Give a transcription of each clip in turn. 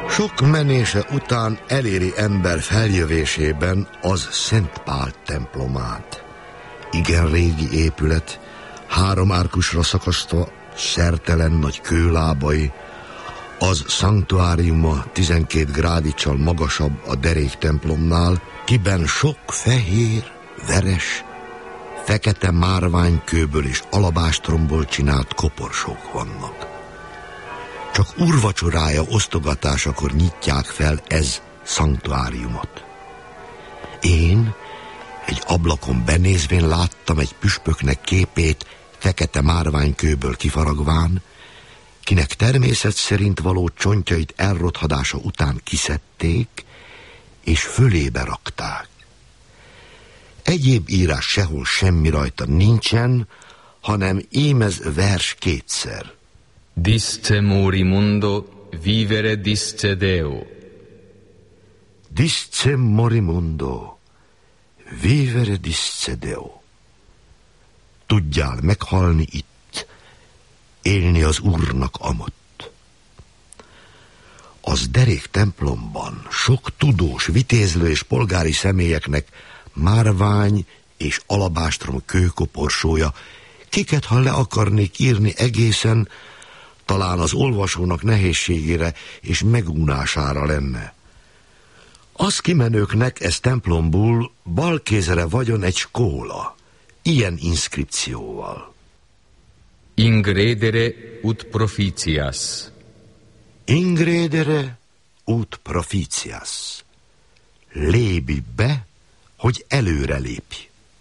Sok menése után eléri ember feljövésében az Szent Pál templomát. Igen régi épület, 3 árkusra szakasztva, szertelen nagy kőlábai, az szanktuáriuma 12 grádicsal magasabb a derék templomnál, kiben sok fehér, veres, fekete márványkőből és alabástromból csinált koporsók vannak. Csak úrvacsorája osztogatásakor nyitják fel ez szanktuáriumot. Én egy ablakon benézvén láttam egy püspöknek képét fekete márványkőből kifaragván, kinek természet szerint való csontjait elrothadása után kiszedték, és fölébe rakták. Egyéb írás sehol semmi rajta nincsen, hanem ímez vers kétszer. Disce morimundo, vivere disce Deo. Disce morimundo, vivere disce Deo. Tudjál meghalni itt, élni az Úrnak amott. Az derék templomban sok tudós, vitézlő és polgári személyeknek márvány és alabástrom kőkoporsója, kiket ha le akarnék írni egészen, talán az olvasónak nehézségére és megúnására lenne. Az kimenőknek ez templomból bal kézre vagyon egy skóla, ilyen inszkripcióval. Ingredere ut propitias. Ingredere ut propitias. Lépj be, hogy előre lépj.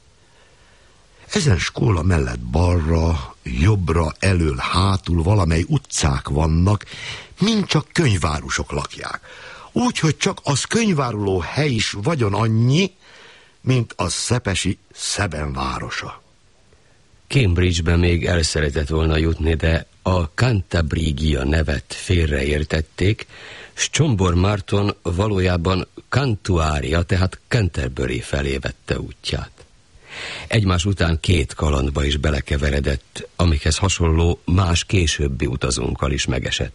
Ezen skóla mellett balra, jobbra, elől, hátul valamely utcák vannak, mind csak könyvárusok lakják. Úgyhogy csak az könyváruló hely is vagyon annyi, mint a szepesi Szeben városa. Cambridge-be még el szeretett volna jutni, de a Cantabrigia nevet félreértették, s Csombor Márton valójában Cantuária, tehát Canterbury felé vette útját. Egymás után 2 kalandba is belekeveredett, amikhez hasonló más későbbi utazónkkal is megesett.